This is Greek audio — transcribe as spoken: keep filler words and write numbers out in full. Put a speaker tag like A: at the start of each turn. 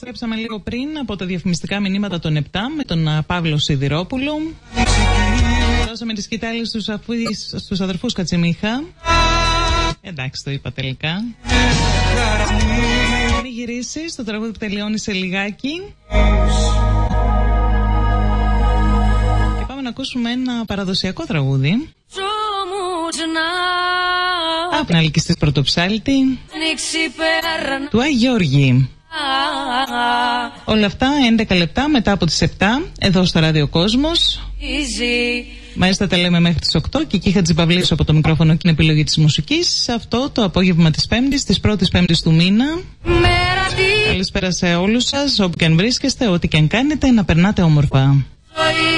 A: Κλέψαμε λίγο πριν από τα διαφημιστικά μηνύματα των επτά με τον Παύλο Σιδηρόπουλο. Δώσαμε τη σκητάλη στους, στους αδερφούς Κατσιμίχα. Εντάξει, το είπα τελικά. Μην γυρίσεις, το τραγούδι που τελειώνει σε λιγάκι. Και πάμε να ακούσουμε ένα παραδοσιακό τραγούδι. Από την Αλκιστής Πρωτοψάλτη του Άι Γιώργη. Όλα αυτά έντεκα λεπτά μετά από τις επτά εδώ στο Ράδιο Κόσμος. Μάλιστα τα λέμε μέχρι τις οκτώ και εκεί είχα Τζιπαυλίσου από το μικρόφωνο και την επιλογή της μουσικής σε αυτό το απόγευμα της Πέμπτης, της πρώτης Πέμπτης του μήνα. Καλησπέρα σε όλους σας, όπου και αν βρίσκεστε, ό,τι και αν κάνετε, να περνάτε όμορφα.